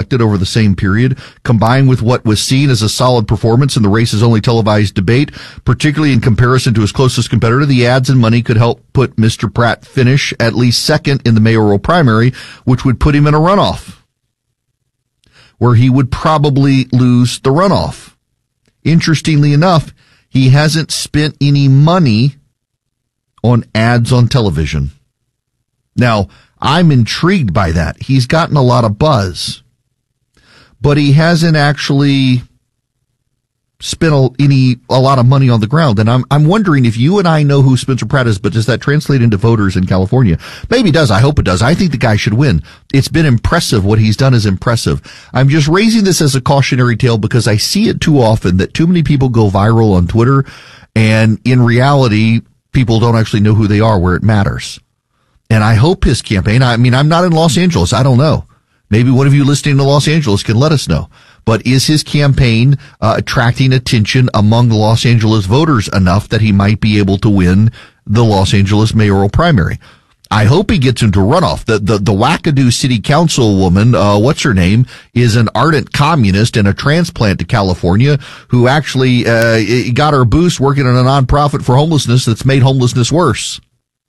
elected over the same period, combined with what was seen as a solid performance in the race's only televised debate, particularly in comparison to his closest competitor, the ads and money could help put Mr. Pratt finish at least second in the mayoral primary, which would put him in a runoff, where he would probably lose the runoff. Interestingly enough, he hasn't spent any money on ads on television. Now, I'm intrigued by that. He's gotten a lot of buzz, but he hasn't actually spent a lot of money on the ground. And I'm wondering if you and I know who Spencer Pratt is, but does that translate into voters in California? Maybe it does. I hope it does. I think the guy should win. It's been impressive. What he's done is impressive. I'm just raising this as a cautionary tale because I see it too often that too many people go viral on Twitter, and in reality, people don't actually know who they are where it matters. And I hope his campaign, I mean, I'm not in Los Angeles. I don't know. Maybe one of you listening to Los Angeles can let us know. But is his campaign attracting attention among the Los Angeles voters enough that he might be able to win the Los Angeles mayoral primary? I hope he gets into a runoff. The wackadoo city council woman, what's her name, is an ardent communist and a transplant to California who actually got her boost working on a nonprofit for homelessness that's made homelessness worse.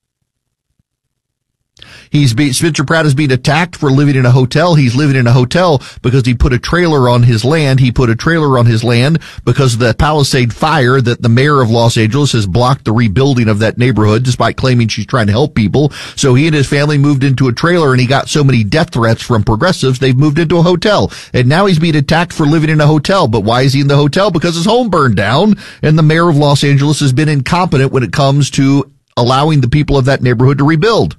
Spencer Pratt is being attacked for living in a hotel. He's living in a hotel because he put a trailer on his land. He put a trailer on his land because of the Palisade fire that the mayor of Los Angeles has blocked the rebuilding of that neighborhood despite claiming she's trying to help people. So he and his family moved into a trailer, and he got so many death threats from progressives, they've moved into a hotel. And now he's being attacked for living in a hotel. But why is he in the hotel? Because his home burned down, and the mayor of Los Angeles has been incompetent when it comes to allowing the people of that neighborhood to rebuild.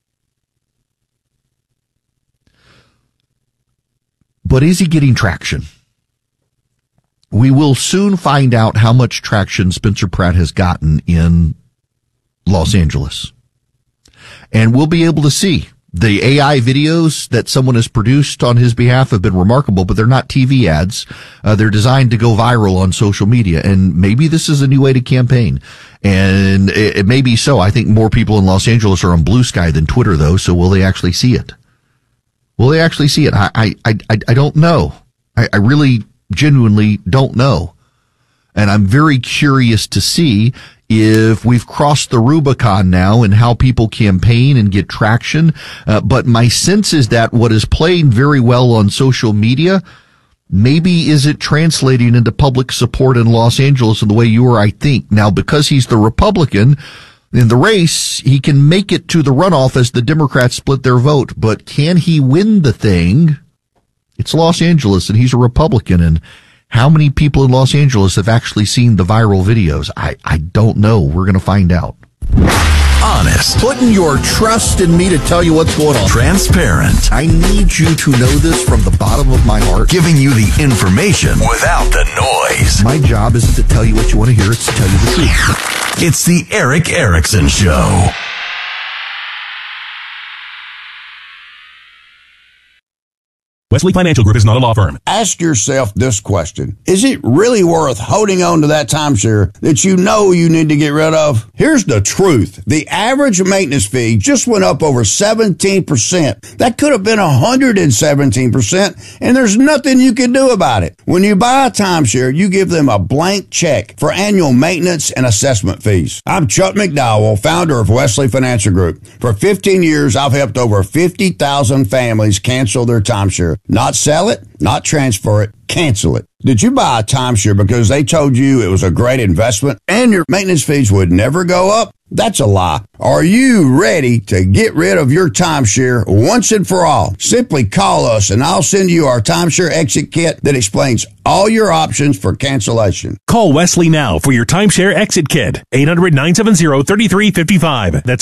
But is he getting traction? We will soon find out how much traction Spencer Pratt has gotten in Los Angeles. And we'll be able to see. The AI videos that someone has produced on his behalf have been remarkable, but they're not TV ads. They're designed to go viral on social media. And maybe this is a new way to campaign. And it may be so. I think more people in Los Angeles are on Blue Sky than Twitter, though. So will they actually see it? Will they actually see it? I don't know. I really genuinely don't know. And I'm very curious to see if we've crossed the Rubicon now and how people campaign and get traction. But my sense is that what is playing very well on social media, maybe is it translating into public support in Los Angeles in the way you or I think. Now, because he's the Republican in the race, he can make it to the runoff as the Democrats split their vote. But can he win the thing? It's Los Angeles, and he's a Republican. And how many people in Los Angeles have actually seen the viral videos? I don't know. We're going to find out. Honest. Putting your trust in me to tell you what's going on. Transparent. I need you to know this from the bottom of my heart. Giving you the information without the noise. My job isn't to tell you what you want to hear. It's to tell you the truth. It's the Erick Erickson Show. Wesley Financial Group is not a law firm. Ask yourself this question. Is it really worth holding on to that timeshare that you know you need to get rid of? Here's the truth. The average maintenance fee just went up over 17%. That could have been 117%, and there's nothing you can do about it. When you buy a timeshare, you give them a blank check for annual maintenance and assessment fees. I'm Chuck McDowell, founder of Wesley Financial Group. For 15 years, I've helped over 50,000 families cancel their timeshare. Not sell it, not transfer it, cancel it. Did you buy a timeshare because they told you it was a great investment and your maintenance fees would never go up? That's a lie. Are you ready to get rid of your timeshare once and for all? Simply call us and I'll send you our timeshare exit kit that explains all your options for cancellation. Call Wesley now for your timeshare exit kit. 800-970-3355. That's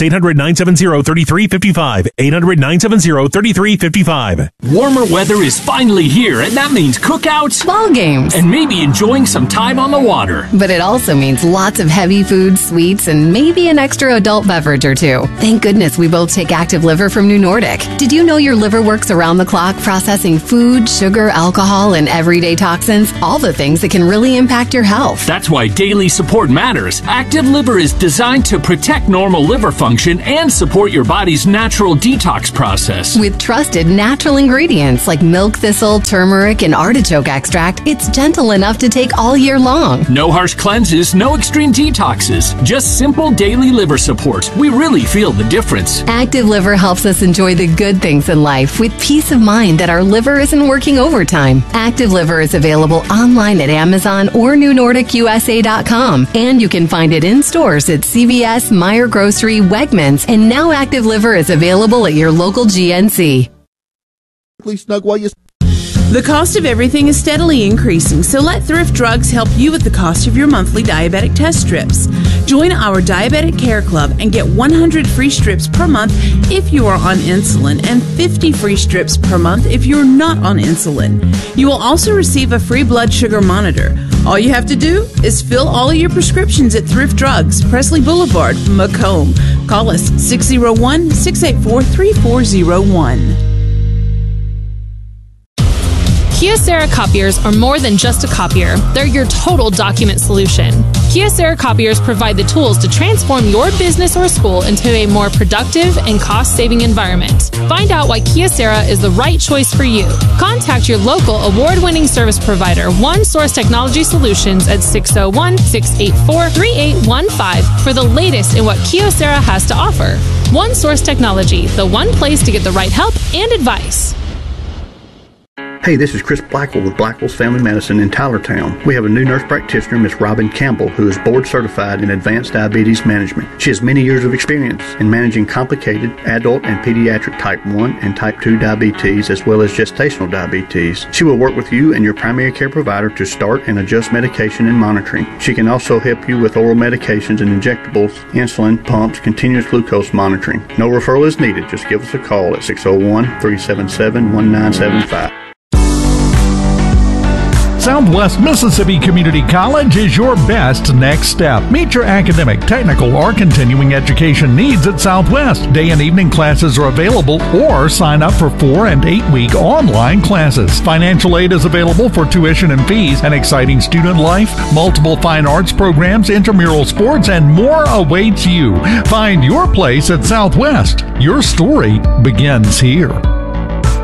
800-970-3355. 800-970-3355. Warmer weather is finally here year, and that means cookouts, ball games, and maybe enjoying some time on the water. But it also means lots of heavy food, sweets, and maybe an extra adult beverage or two. Thank goodness we both take Active Liver from New Nordic. Did you know your liver works around the clock processing food, sugar, alcohol, and everyday toxins? All the things that can really impact your health. That's why daily support matters. Active Liver is designed to protect normal liver function and support your body's natural detox process. With trusted natural ingredients like milk thistle, turmeric, and artichoke extract, it's gentle enough to take all year long. No harsh cleanses, no extreme detoxes, just simple daily liver support. We really feel the difference. Active Liver helps us enjoy the good things in life with peace of mind that our liver isn't working overtime. Active Liver is available online at Amazon or NewNordicUSA.com, and you can find it in stores at CVS, Meijer Grocery, Wegmans, and now Active Liver is available at your local GNC. Snug while you... The cost of everything is steadily increasing, so let Thrift Drugs help you with the cost of your monthly diabetic test strips. Join our Diabetic Care Club and get 100 free strips per month if you are on insulin and 50 free strips per month if you're not on insulin. You will also receive a free blood sugar monitor. All you have to do is fill all of your prescriptions at Thrift Drugs, Presley Boulevard, Macomb. Call us 601-684-3401. Kyocera copiers are more than just a copier. They're your total document solution. Kyocera copiers provide the tools to transform your business or school into a more productive and cost-saving environment. Find out why Kyocera is the right choice for you. Contact your local award-winning service provider, One Source Technology Solutions, at 601-684-3815 for the latest in what Kyocera has to offer. One Source Technology, the one place to get the right help and advice. Hey, this is Chris Blackwell with Blackwell's Family Medicine in Tylertown. We have a new nurse practitioner, Miss Robin Campbell, who is board certified in advanced diabetes management. She has many years of experience in managing complicated adult and pediatric type 1 and type 2 diabetes, as well as gestational diabetes. She will work with you and your primary care provider to start and adjust medication and monitoring. She can also help you with oral medications and injectables, insulin, pumps, continuous glucose monitoring. No referral is needed. Just give us a call at 601-377-1975. Southwest Mississippi Community College is your best next step. Meet your academic, technical, or continuing education needs at Southwest. Day and evening classes are available, or sign up for 4- and 8-week online classes. Financial aid is available for tuition and fees, an exciting student life, multiple fine arts programs, intramural sports, and more awaits you. Find your place at Southwest. Your story begins here.